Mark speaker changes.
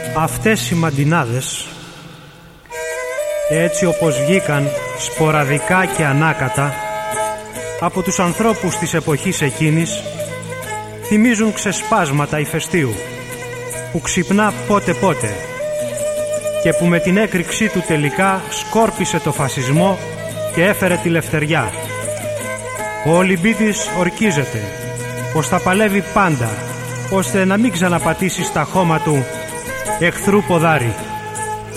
Speaker 1: Αυτές οι μαντινάδες, έτσι όπως βγήκαν σποραδικά και ανάκατα από τους ανθρώπους της εποχής εκείνης, θυμίζουν ξεσπάσματα ηφαιστείου που ξυπνά πότε-πότε και που με την έκρηξή του τελικά σκόρπισε το φασισμό και έφερε τη λευτεριά. Ο Ολυμπίτης ορκίζεται πως θα παλεύει πάντα ώστε να μην ξαναπατήσει στα χώμα του εχθρού ποδάρι.